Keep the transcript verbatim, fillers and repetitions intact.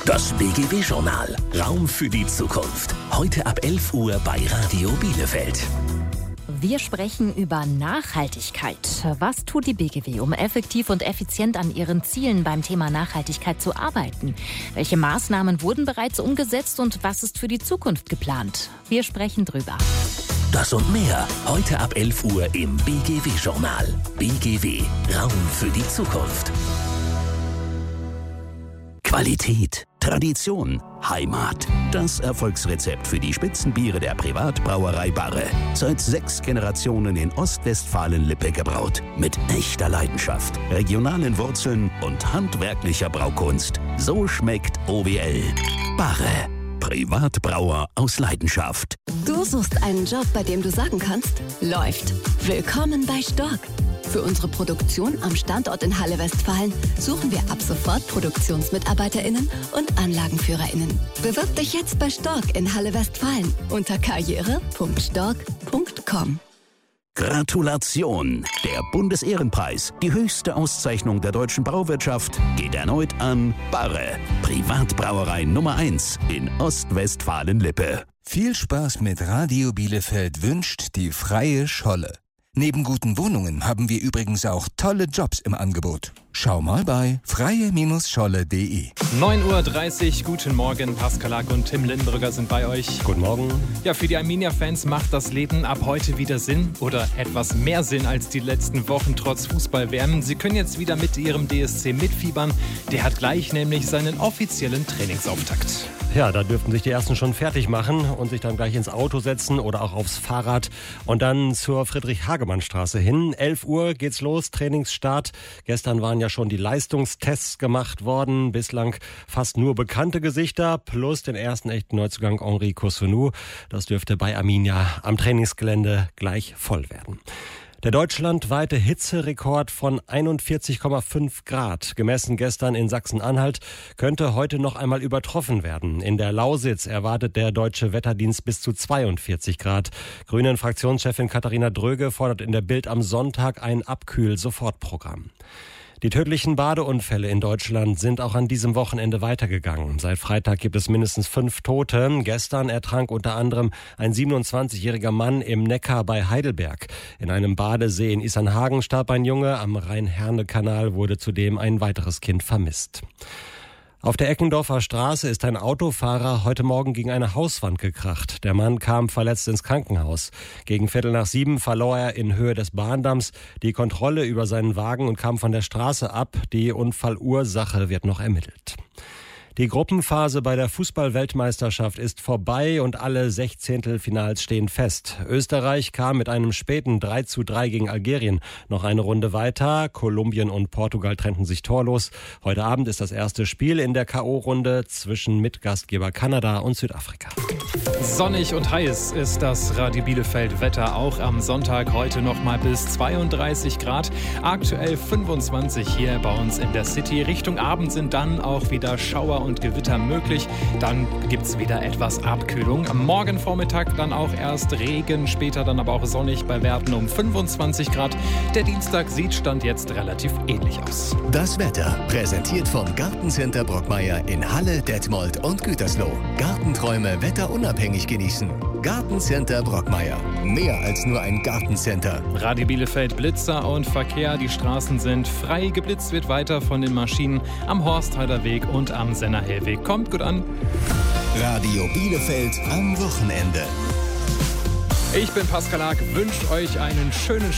Das B G W-Journal. Raum für die Zukunft. Heute ab elf Uhr bei Radio Bielefeld. Wir sprechen über Nachhaltigkeit. Was tut die B G W, um effektiv und effizient an ihren Zielen beim Thema Nachhaltigkeit zu arbeiten? Welche Maßnahmen wurden bereits umgesetzt und was ist für die Zukunft geplant? Wir sprechen drüber. Das und mehr heute ab elf Uhr im B G W-Journal. B G W. Raum für die Zukunft. Qualität, Tradition, Heimat. Das Erfolgsrezept für die Spitzenbiere der Privatbrauerei Barre. Seit sechs Generationen in Ostwestfalen-Lippe gebraut. Mit echter Leidenschaft, regionalen Wurzeln und handwerklicher Braukunst. So schmeckt O W L. Barre. Privatbrauer aus Leidenschaft. Du suchst einen Job, bei dem du sagen kannst, läuft. Willkommen bei Stork. Für unsere Produktion am Standort in Halle Westfalen suchen wir ab sofort ProduktionsmitarbeiterInnen und AnlagenführerInnen. Bewirb dich jetzt bei Stork in Halle Westfalen unter karriere punkt stork punkt com. Gratulation! Der Bundesehrenpreis, die höchste Auszeichnung der deutschen Brauwirtschaft, geht erneut an Barre, Privatbrauerei Nummer eins in Ostwestfalen-Lippe. Viel Spaß mit Radio Bielefeld wünscht die Freie Scholle. Neben guten Wohnungen haben wir übrigens auch tolle Jobs im Angebot. Schau mal bei freie Scholle punkt de. neun Uhr dreißig, guten Morgen. Pascal Lack und Tim Lindenbrügger sind bei euch. Guten Morgen. Ja, für die Arminia-Fans macht das Leben ab heute wieder Sinn oder etwas mehr Sinn als die letzten Wochen trotz Fußball-W M. Sie können jetzt wieder mit ihrem D S C mitfiebern. Der hat gleich nämlich seinen offiziellen Trainingsauftakt. Ja, da dürften sich die Ersten schon fertig machen und sich dann gleich ins Auto setzen oder auch aufs Fahrrad und dann zur Friedrich-Hagemann-Straße hin. elf Uhr geht's los, Trainingsstart. Gestern waren ja schon die Leistungstests gemacht worden. Bislang fast nur bekannte Gesichter plus den ersten echten Neuzugang Henri Coussenou. Das dürfte bei Arminia am Trainingsgelände gleich voll werden. Der deutschlandweite Hitzerekord von einundvierzig Komma fünf Grad, gemessen gestern in Sachsen-Anhalt, könnte heute noch einmal übertroffen werden. In der Lausitz erwartet der Deutsche Wetterdienst bis zu zweiundvierzig Grad. Grünen-Fraktionschefin Katharina Dröge fordert in der Bild am Sonntag ein Abkühl-Sofortprogramm. Die tödlichen Badeunfälle in Deutschland sind auch an diesem Wochenende weitergegangen. Seit Freitag gibt es mindestens fünf Tote. Gestern ertrank unter anderem ein siebenundzwanzigjähriger Mann im Neckar bei Heidelberg. In einem Badesee in Isernhagen starb ein Junge. Am Rhein-Herne-Kanal wurde zudem ein weiteres Kind vermisst. Auf der Eckendorfer Straße ist ein Autofahrer heute Morgen gegen eine Hauswand gekracht. Der Mann kam verletzt ins Krankenhaus. Gegen Viertel nach sieben verlor er in Höhe des Bahndamms die Kontrolle über seinen Wagen und kam von der Straße ab. Die Unfallursache wird noch ermittelt. Die Gruppenphase bei der Fußball-Weltmeisterschaft ist vorbei und alle Sechzehntelfinals stehen fest. Österreich kam mit einem späten drei zu drei gegen Algerien noch eine Runde weiter. Kolumbien und Portugal trennten sich torlos. Heute Abend ist das erste Spiel in der K O-Runde zwischen Mitgastgeber Kanada und Südafrika. Sonnig und heiß ist das Radio Bielefeld-Wetter auch am Sonntag. Heute noch mal bis zweiunddreißig Grad. Aktuell fünfundzwanzig hier bei uns in der City. Richtung Abend sind dann auch wieder Schauer und Gewitter möglich. Dann gibt es wieder etwas Abkühlung. Am Morgen Vormittag dann auch erst Regen, später dann aber auch sonnig bei Werten um fünfundzwanzig Grad. Der Dienstag sieht Stand jetzt relativ ähnlich aus. Das Wetter präsentiert vom Gartencenter Brockmeier in Halle, Detmold und Gütersloh. Gartenträume wetterunabhängig genießen. Gartencenter Brockmeier. Mehr als nur ein Gartencenter. Radio Bielefeld, Blitzer und Verkehr. Die Straßen sind frei. Geblitzt wird weiter von den Maschinen am Horstheider Weg und am Sennerhellweg. Kommt gut an. Radio Bielefeld am Wochenende. Ich bin Pascal Lack, wünsche euch einen schönen